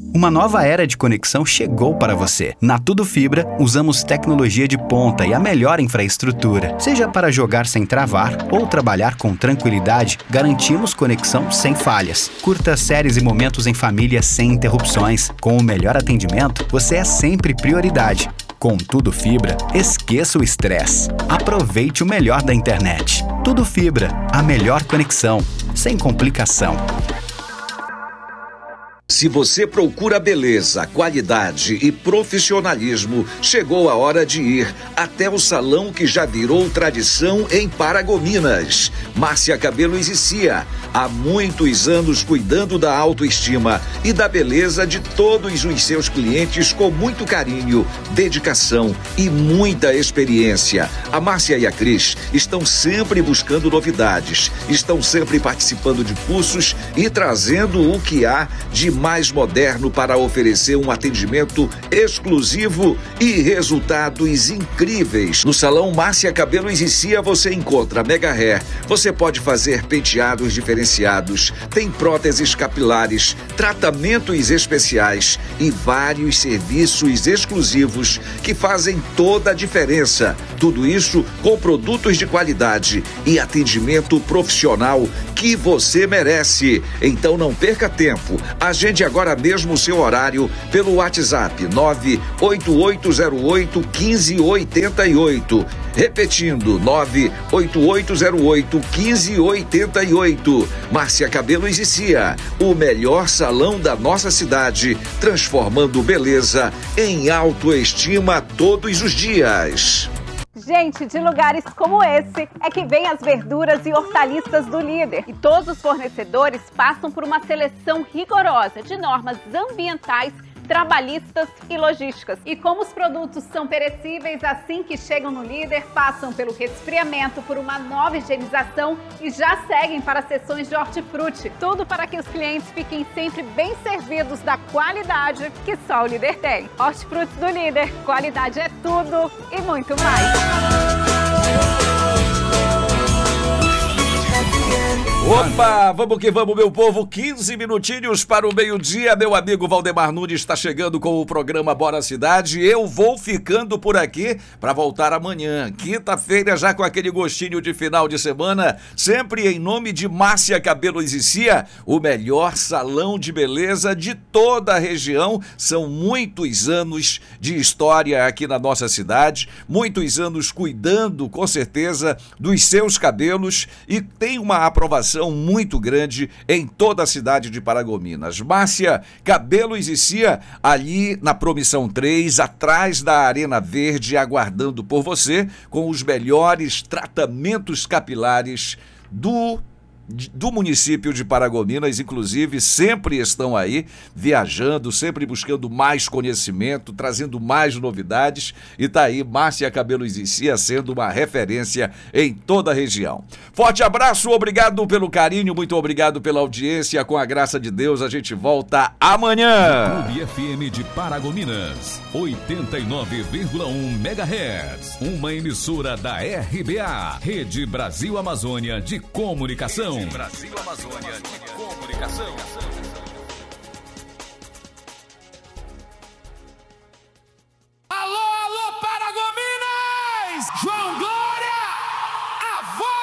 Uma nova era de conexão chegou para você. Na Tudo Fibra, usamos tecnologia de ponta e a melhor infraestrutura. Seja para jogar sem travar ou trabalhar com tranquilidade, garantimos conexão sem falhas. Curta séries e momentos em família sem interrupções. Com o melhor atendimento, você é sempre prioridade. Com Tudo Fibra, esqueça o estresse. Aproveite o melhor da internet. Tudo Fibra, a melhor conexão, sem complicação. Se você procura beleza, qualidade e profissionalismo, chegou a hora de ir até o salão que já virou tradição em Paragominas. Márcia Cabelos e Cia, há muitos anos cuidando da autoestima e da beleza de todos os seus clientes com muito carinho, dedicação e muita experiência. A Márcia e a Cris estão sempre buscando novidades, estão sempre participando de cursos e trazendo o que há de mais moderno para oferecer um atendimento exclusivo e resultados incríveis. No Salão Márcia Cabelos e Cia você encontra mega hair, você pode fazer penteados diferenciados, tem próteses capilares, tratamentos especiais e vários serviços exclusivos que fazem toda a diferença. Tudo isso com produtos de qualidade e atendimento profissional que você merece. Então não perca tempo. Agende agora mesmo o seu horário pelo WhatsApp 98808-1588. Repetindo, 98808-1588. Márcia Cabelos e Cia, o melhor salão da nossa cidade, transformando beleza em autoestima todos os dias. Gente, de lugares como esse é que vem as verduras e hortaliças do Líder. E todos os fornecedores passam por uma seleção rigorosa de normas ambientais, trabalhistas e logísticas. E como os produtos são perecíveis, assim que chegam no Líder, passam pelo resfriamento, por uma nova higienização e já seguem para sessões de hortifruti. Tudo para que os clientes fiquem sempre bem servidos da qualidade que só o Líder tem. Hortifruti do Líder, qualidade é tudo e muito mais. Opa, vamos que vamos, meu povo, 15 minutinhos para o meio-dia. Meu amigo Valdemar Nunes está chegando com o programa Bora Cidade. Eu vou ficando por aqui para voltar amanhã, quinta-feira, já com aquele gostinho de final de semana, sempre em nome de Márcia Cabelos e Cia, o melhor salão de beleza de toda a região. São muitos anos de história aqui na nossa cidade, muitos anos cuidando, com certeza, dos seus cabelos e tem uma aprovação muito grande em toda a cidade de Paragominas. Márcia Cabelos e Cia, ali na Promissão 3, atrás da Arena Verde, aguardando por você com os melhores tratamentos capilares do município de Paragominas. Inclusive sempre estão aí viajando, sempre buscando mais conhecimento, trazendo mais novidades, e tá aí Márcia Cabelos e Cia sendo uma referência em toda a região. Forte abraço, obrigado pelo carinho, muito obrigado pela audiência. Com a graça de Deus a gente volta amanhã. Clube FM de Paragominas 89,1 MHz, uma emissora da RBA, Rede Brasil Amazônia de Comunicação. Brasil Amazônia de Comunicação.